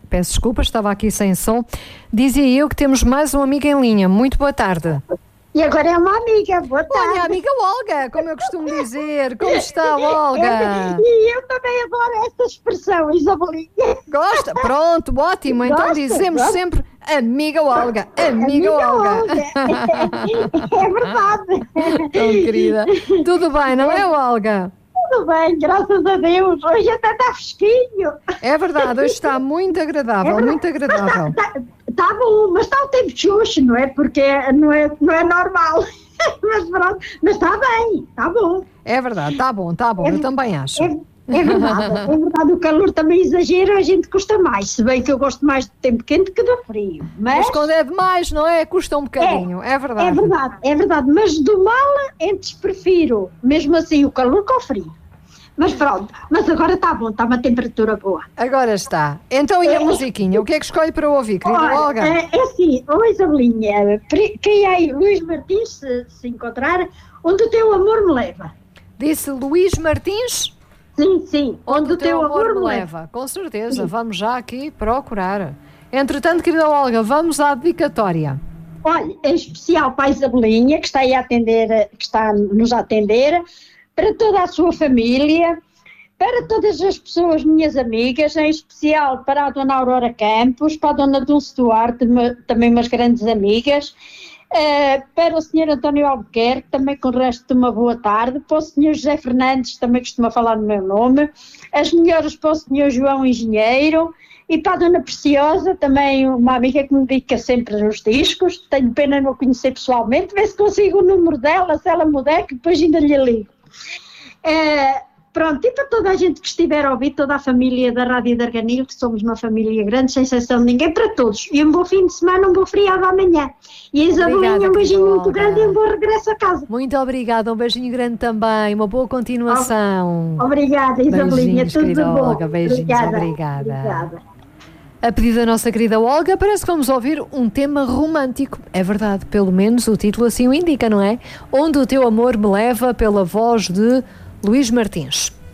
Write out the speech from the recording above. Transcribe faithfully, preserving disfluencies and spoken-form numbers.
Peço desculpa, estava aqui sem som. Dizia eu que temos mais um amigo em linha. Muito boa tarde. E agora é uma amiga, boa tarde. Olha, a amiga Olga, como eu costumo dizer. Como está, Olga? E eu também adoro essa expressão, Isabelinha. Gosta? Pronto, ótimo. Então Gosto, dizemos gosto. sempre amiga Olga, amiga, amiga Olga. Olga. É verdade. Tão querida. Tudo bem, não é, Olga? Tudo bem, graças a Deus. Hoje até está fresquinho. É verdade, hoje está muito agradável, É muito agradável. Está tá, tá bom, mas está o tempo xuxo, não é? Porque não é, não é normal. Mas pronto, mas está bem, está bom. É verdade, está bom, está bom, É, eu também acho. É, é verdade, é verdade, o calor também exagera, a gente custa mais, se bem que eu gosto mais do tempo quente que do frio. Mas, Mas quando é demais, não é? Custa um bocadinho, é, verdade. é verdade, é verdade, mas do mal antes prefiro, mesmo assim, o calor com o frio. Mas pronto, mas agora está bom, está uma temperatura boa. Agora está. Então e a musiquinha? O que é que escolhe para ouvir, querida Olha, Olga? é, é assim, ô Isabelinha, quem é aí, Luís Martins, se, se encontrar, onde o teu amor me leva. Disse Luís Martins? Sim, sim, Onde o teu amor me leva. Com certeza, Sim. vamos já aqui procurar. Entretanto, querida Olga, vamos à dedicatória. Olha, em especial para a Isabelinha, que está aí a atender, que está a nos a atender, para toda a sua família, para todas as pessoas, minhas amigas, em especial para a dona Aurora Campos, para a dona Dulce Duarte, me- também umas grandes amigas, eh, para o senhor António Albuquerque, também com o resto de uma boa tarde, para o senhor José Fernandes, também costuma falar no meu nome, as melhoras para o senhor João Engenheiro, e para a dona Preciosa, também uma amiga que me dedica sempre nos discos, tenho pena de não a conhecer pessoalmente, ver se consigo o número dela, se ela mudar, que depois ainda lhe ligo. É, pronto, e para toda a gente que estiver a ouvir, toda a família da Rádio de Arganil, que somos uma família grande, sem exceção de ninguém, para todos. E um bom fim de semana, um bom feriado amanhã. E a Isabelinha, Obrigada, um beijinho querida muito Olga. grande e um bom regresso a casa. Muito obrigada, um beijinho grande também, uma boa continuação. Obrigada, Isabelinha, Beijinhos, tudo querida bom. Olga, beijinhos, obrigada. obrigada. Obrigada. A pedido da nossa querida Olga, parece que vamos ouvir um tema romântico. É verdade, pelo menos o título assim o indica, não é? Onde o teu amor me leva, pela voz de Luís Martins.